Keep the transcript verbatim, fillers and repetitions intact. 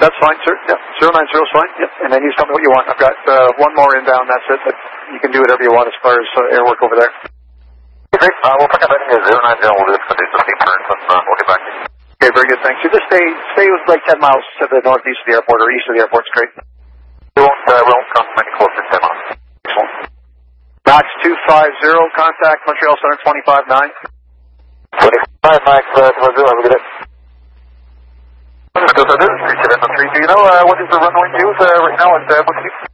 That's fine, sir. Yep. zero nine zero is fine. Yep. And then you tell me what you want. I've got uh, one more inbound, that's it. But you can do whatever you want as far as uh, air work over there. Okay, great. Uh, we'll pick up anything at zero nine zero. We'll do this for the same turns, and uh, we'll get back to you. Okay, very good, thanks. So just stay, stay with like ten miles to the northeast of the airport or east of the airport, straight. We won't, uh, we won't come any closer to ten miles. Excellent. Max two five zero, contact Montreal Center twenty-five nine. twenty-five, Max, uh, two five zero, have a good day. Do you know uh, what is the runway news uh, right now at uh, Montreal?